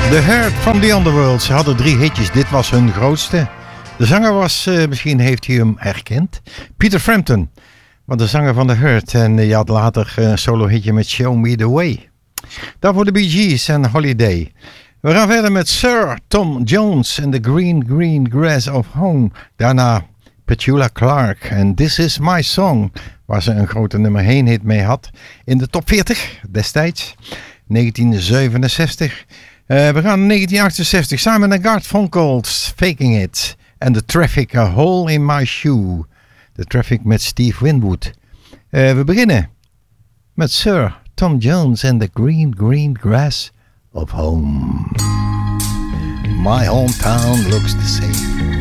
The Hurt from the Underworld. Ze hadden 3 hitjes, dit was hun grootste. De zanger was, misschien heeft u hem herkend, Peter Frampton. Maar de zanger van The Hurt. En je had later een solo hitje met Show Me The Way. Daarvoor de Bee Gees en Holiday. We gaan verder met Sir Tom Jones en The Green Green Grass of Home. Daarna Petula Clark en This Is My Song, waar ze een grote nummer 1 hit mee had in de top 40 destijds, 1967. We gaan naar 1968, Simon & Garfunkel's Faking It en The Traffic, A Hole in My Shoe. The Traffic met Steve Winwood. We beginnen met Sir Tom Jones and The Green Green Grass of Home. My hometown looks the same.